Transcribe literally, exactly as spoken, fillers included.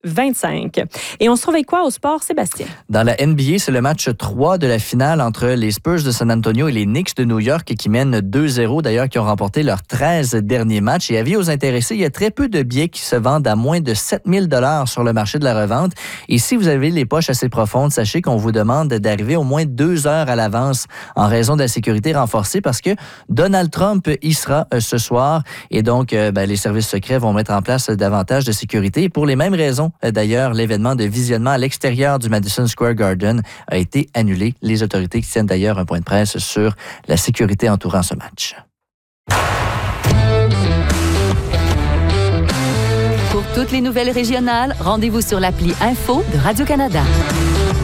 vingt-cinq. Et on se trouve avec quoi au sport, Sébastien? Dans la N B A, c'est le match trois de la finale entre les Spurs de San Antonio et les Knicks de New York qui mènent deux zéro, d'ailleurs, qui ont remporté leurs treize derniers matchs. Et avis aux intéressés, il y a très peu de billets qui se vendent à moins de sept mille dollars sur le marché de la revente. Et si vous avez les poches assez profondes, sachez qu'on vous demande d'arriver au moins deux heures à l'avance en raison de la sécurité renforcée parce que Donald Trump y sera euh, ce soir. Et donc, euh, ben, les services secrets vont mettre en place davantage de sécurité. Et pour les mêmes raisons, d'ailleurs, l'événement de visionnement à l'extérieur du Madison Square Garden a été annulé. Les autorités qui tiennent d'ailleurs un point de presse sur la sécurité entourant ce match. Pour toutes les nouvelles régionales, rendez-vous sur l'appli Info de Radio-Canada.